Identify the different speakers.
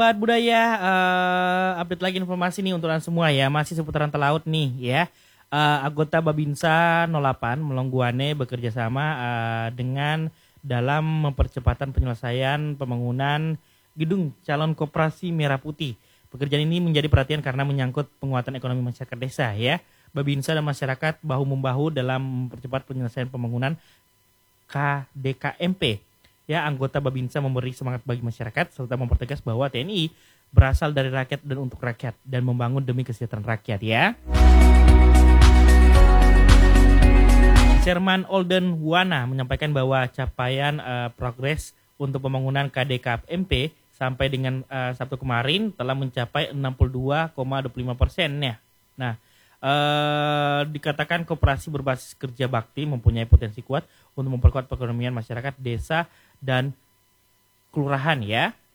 Speaker 1: Sobat budaya, update lagi informasi nih untuk kalian semua ya, masih seputaran Talaut nih ya. Anggota Babinsa 08 Melongguane bekerja sama dengan dalam mempercepatan penyelesaian pembangunan gedung calon koperasi Merah Putih. Pekerjaan ini menjadi perhatian karena menyangkut penguatan ekonomi masyarakat desa ya. Babinsa dan masyarakat bahu-membahu dalam mempercepat penyelesaian pembangunan KDKMP. Ya, anggota Babinsa memberi semangat bagi masyarakat serta mempertegas bahwa TNI berasal dari rakyat dan untuk rakyat dan membangun demi kesejahteraan rakyat ya. Chairman Olden Wana menyampaikan bahwa capaian progres untuk pembangunan KDKMP sampai dengan Sabtu kemarin telah mencapai 62,25% ya. Nah, dikatakan koperasi berbasis kerja bakti mempunyai potensi kuat untuk memperkuat perekonomian masyarakat desa dan kelurahan ya.